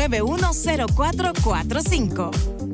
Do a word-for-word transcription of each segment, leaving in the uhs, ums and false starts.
nueve uno cero cuatro cuatro cinco.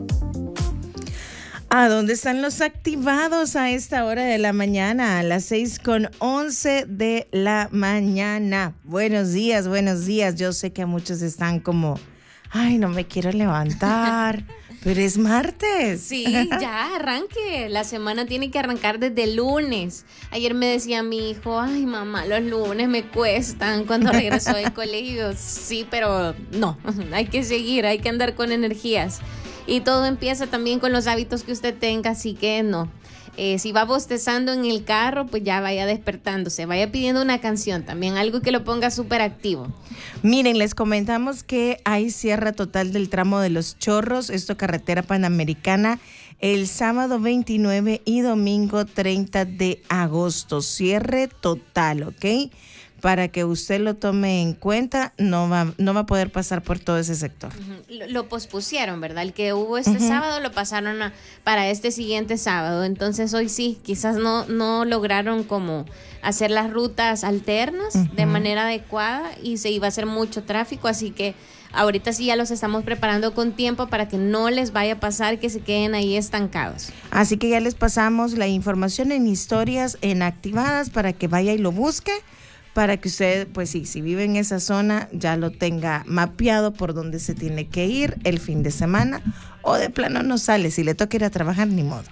¿A dónde están los activados a esta hora de la mañana? A las seis con once de la mañana. Buenos días, buenos días. Yo sé que a muchos están como, ay, no me quiero levantar, pero es martes. Sí, ya arranque. La semana tiene que arrancar desde el lunes. Ayer me decía mi hijo, ay, mamá, los lunes me cuestan cuando regreso del colegio. Sí, pero no, hay que seguir, hay que andar con energías. Y todo empieza también con los hábitos que usted tenga, así que no. Eh, si va bostezando en el carro, pues ya vaya despertándose, vaya pidiendo una canción también, algo que lo ponga súper activo. Miren, les comentamos que hay cierre total del tramo de Los Chorros, esto carretera panamericana, el sábado veintinueve y domingo treinta de agosto. Cierre total, ¿ok? Para que usted lo tome en cuenta, no va, no va a poder pasar por todo ese sector. Uh-huh. Lo, lo pospusieron, ¿verdad? El que hubo este uh-huh. sábado lo pasaron a, para este siguiente sábado. Entonces hoy sí, quizás no, no lograron como hacer las rutas alternas uh-huh. de manera adecuada y se iba a hacer mucho tráfico, así que ahorita sí ya los estamos preparando con tiempo para que no les vaya a pasar que se queden ahí estancados. Así que ya les pasamos la información en historias en activadas para que vaya y lo busque, para que usted, pues sí, si vive en esa zona, ya lo tenga mapeado por dónde se tiene que ir el fin de semana, o de plano no sale, si le toca ir a trabajar, ni modo,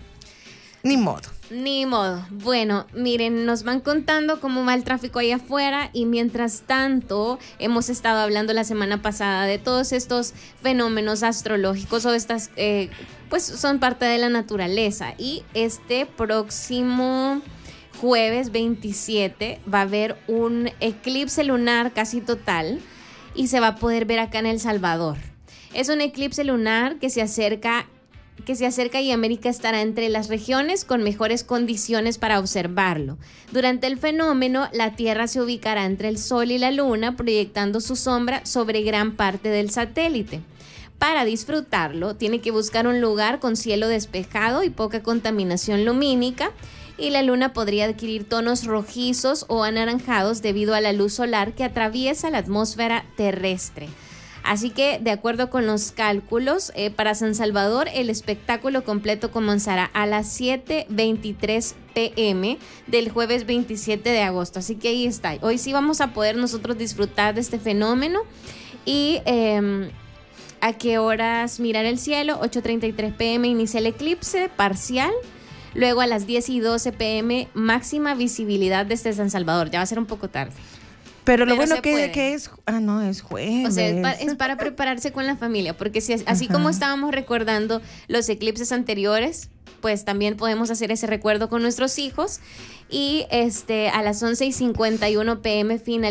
ni modo. Ni modo. Bueno, miren, nos van contando cómo va el tráfico ahí afuera y mientras tanto hemos estado hablando la semana pasada de todos estos fenómenos astrológicos o estas, eh, pues son parte de la naturaleza y este próximo jueves veintisiete va a haber un eclipse lunar casi total y se va a poder ver acá en El Salvador. Es un eclipse lunar que se acerca, que se acerca y América estará entre las regiones con mejores condiciones para observarlo. Durante el fenómeno, la Tierra se ubicará entre el Sol y la Luna, proyectando su sombra sobre gran parte del satélite. Para disfrutarlo, tiene que buscar un lugar con cielo despejado y poca contaminación lumínica, y la luna podría adquirir tonos rojizos o anaranjados debido a la luz solar que atraviesa la atmósfera terrestre. Así que, de acuerdo con los cálculos, eh, para San Salvador el espectáculo completo comenzará a las siete veintitrés pm del jueves veintisiete de agosto. Así que ahí está. Hoy sí vamos a poder nosotros disfrutar de este fenómeno. Y eh, ¿a qué horas mirar el cielo? ocho treinta y tres pm inicia el eclipse parcial. Luego a las diez y doce pm, máxima visibilidad desde San Salvador. Ya va a ser un poco tarde. Pero lo Pero bueno que, que es... Ah, no, es jueves. O sea, es, pa, es para prepararse con la familia. Porque si, así Ajá. como estábamos recordando los eclipses anteriores, pues también podemos hacer ese recuerdo con nuestros hijos. Y este a las once y cincuenta y uno pm final.